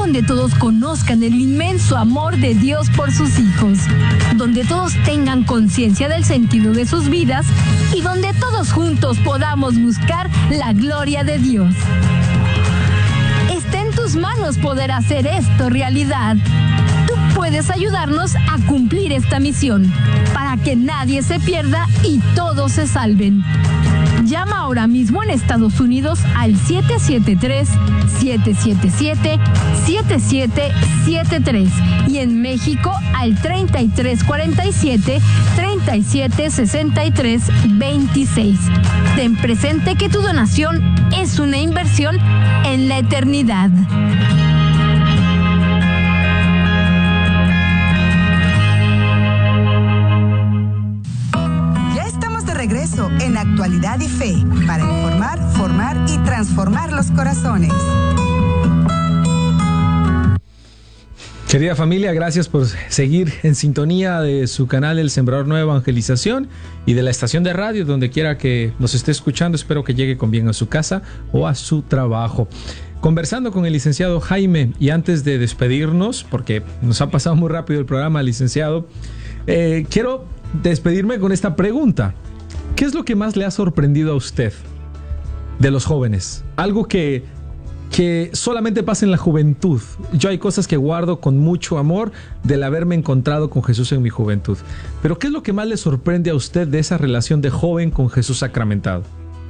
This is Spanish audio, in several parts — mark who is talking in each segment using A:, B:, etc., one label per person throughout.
A: donde todos conozcan el inmenso amor de Dios por sus hijos, donde todos tengan conciencia del sentido de sus vidas y donde todos juntos podamos buscar la gloria de Dios. Está en tus manos poder hacer esto realidad. Tú puedes ayudarnos a cumplir esta misión, para que nadie se pierda y todos se salven. Llama ahora mismo en Estados Unidos al 773-777-7773 y en México al 3347-3763-26. Ten presente que tu donación es una inversión en la eternidad.
B: Regreso en Actualidad y Fe para informar, formar y transformar los corazones.
C: Querida familia, gracias por seguir en sintonía de su canal El Sembrador Nueva Evangelización y de la estación de radio, donde quiera que nos esté escuchando. Espero que llegue con bien a su casa o a su trabajo. Conversando con el licenciado Jaime, y antes de despedirnos, porque nos ha pasado muy rápido el programa, licenciado, quiero despedirme con esta pregunta. ¿Qué es lo que más le ha sorprendido a usted de los jóvenes? Algo que solamente pasa en la juventud. Yo hay cosas que guardo con mucho amor del haberme encontrado con Jesús en mi juventud. Pero ¿qué es lo que más le sorprende a usted de esa relación de joven con Jesús sacramentado?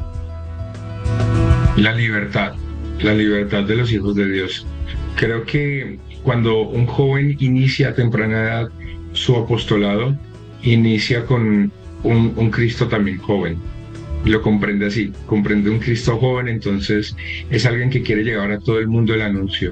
D: La libertad de los hijos de Dios. Creo que cuando un joven inicia a temprana edad su apostolado, inicia con un Cristo también joven. Lo comprende así, comprende un Cristo joven, entonces es alguien que quiere llevar a todo el mundo el anuncio.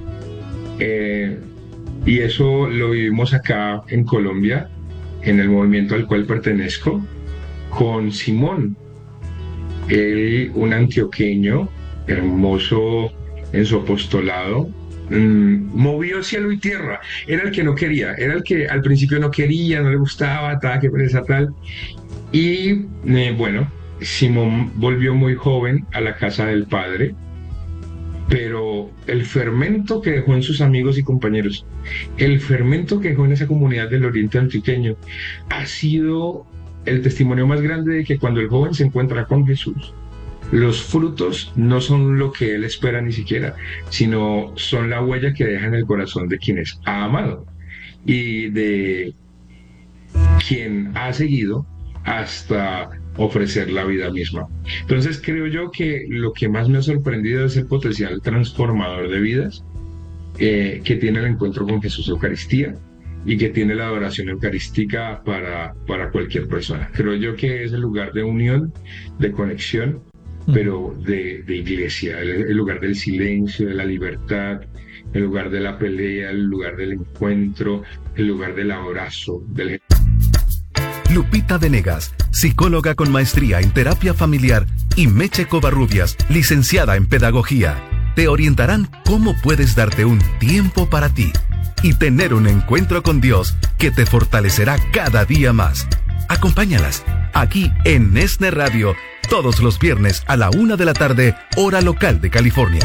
D: Y eso lo vivimos acá en Colombia, en el movimiento al cual pertenezco, con Simón, él, un antioqueño, hermoso en su apostolado, movió cielo y tierra. Era el que no quería, era el que al principio no quería, no le gustaba, que pereza tal. Y bueno, Simón volvió muy joven a la casa del Padre, pero el fermento que dejó en sus amigos y compañeros, el fermento que dejó en esa comunidad del Oriente Antioqueño, ha sido el testimonio más grande de que cuando el joven se encuentra con Jesús, los frutos no son lo que él espera ni siquiera, sino son la huella que deja en el corazón de quienes ha amado y de quien ha seguido hasta ofrecer la vida misma. Entonces creo yo que lo que más me ha sorprendido es el potencial transformador de vidas que tiene el encuentro con Jesús Eucaristía y que tiene la adoración eucarística para cualquier persona. Creo yo que es el lugar de unión, de conexión, pero de iglesia, el lugar del silencio, de la libertad, el lugar de la pelea, el lugar del encuentro, el lugar del abrazo, del...
E: Lupita Venegas, psicóloga con maestría en terapia familiar, y Meche Covarrubias, licenciada en pedagogía, te orientarán cómo puedes darte un tiempo para ti y tener un encuentro con Dios que te fortalecerá cada día más. Acompáñalas aquí en Nesne Radio todos los viernes a la 1:00 p.m, hora local de California.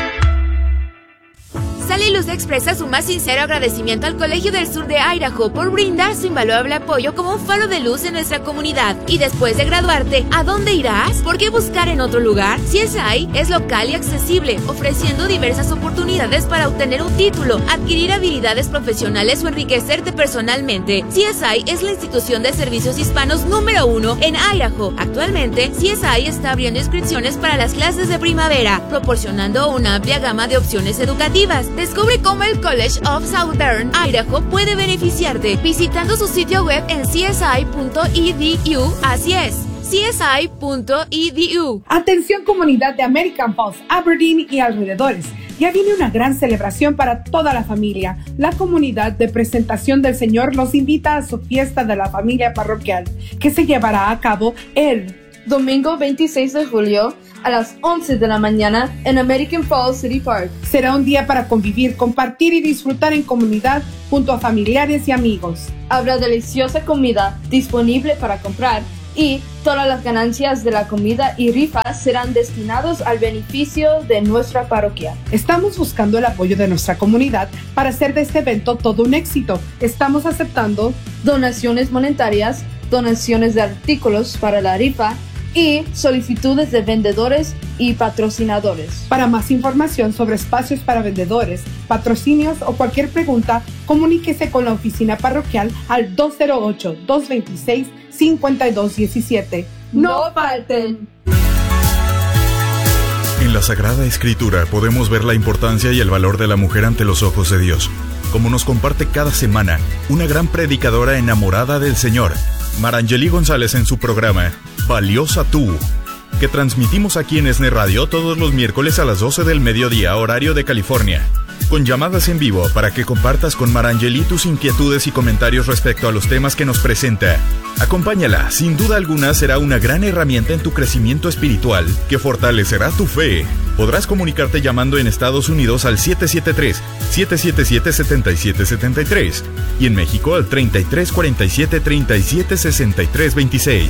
F: Sal y Luz expresa su más sincero agradecimiento al Colegio del Sur de Idaho por brindar su invaluable apoyo como un faro de luz en nuestra comunidad. Y después de graduarte, ¿a dónde irás? ¿Por qué buscar en otro lugar? CSI es local y accesible, ofreciendo diversas oportunidades para obtener un título, adquirir habilidades profesionales o enriquecerte personalmente. CSI es la institución de servicios hispanos número 1 en Idaho. Actualmente, CSI está abriendo inscripciones para las clases de primavera, proporcionando una amplia gama de opciones educativas. Descubre cómo el College of Southern Idaho puede beneficiarte visitando su sitio web en csi.edu. Así es, csi.edu.
G: Atención comunidad de American Falls, Aberdeen y alrededores. Ya viene una gran celebración para toda la familia. La comunidad de Presentación del Señor los invita a su fiesta de la familia parroquial, que se llevará a cabo el
H: domingo 26 de julio a las 11 de la mañana en American Falls City Park.
G: Será un día para convivir, compartir y disfrutar en comunidad junto a familiares y amigos.
H: Habrá deliciosa comida disponible para comprar y todas las ganancias de la comida y rifas serán destinados al beneficio de nuestra parroquia.
G: Estamos buscando el apoyo de nuestra comunidad para hacer de este evento todo un éxito. Estamos aceptando
H: donaciones monetarias, donaciones de artículos para la rifa y solicitudes de vendedores y patrocinadores.
G: Para más información sobre espacios para vendedores, patrocinios o cualquier pregunta, comuníquese con la oficina parroquial al 208-226-5217.
H: ¡No falten!
I: En la Sagrada Escritura podemos ver la importancia y el valor de la mujer ante los ojos de Dios, como nos comparte cada semana una gran predicadora enamorada del Señor, Marangeli González, en su programa Valiosa Tú, que transmitimos aquí en ESNE Radio todos los miércoles a las 12 del mediodía, horario de California, con llamadas en vivo para que compartas con Marangeli tus inquietudes y comentarios respecto a los temas que nos presenta. Acompáñala, sin duda alguna será una gran herramienta en tu crecimiento espiritual que fortalecerá tu fe. Podrás comunicarte llamando en Estados Unidos al 773-777-7773 y en México al 3347-376326.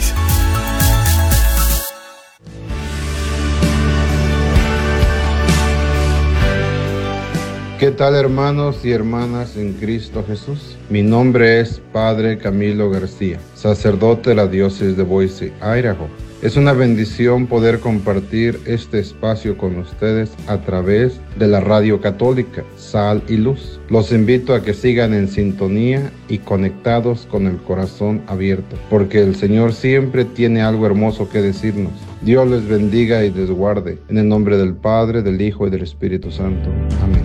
J: ¿Qué tal, hermanos y hermanas en Cristo Jesús? Mi nombre es Padre Camilo García, sacerdote de la diócesis de Boise, Idaho. Es una bendición poder compartir este espacio con ustedes a través de la radio católica Sal y Luz. Los invito a que sigan en sintonía y conectados con el corazón abierto, porque el Señor siempre tiene algo hermoso que decirnos. Dios les bendiga y les guarde. En el nombre del Padre, del Hijo y del Espíritu Santo. Amén.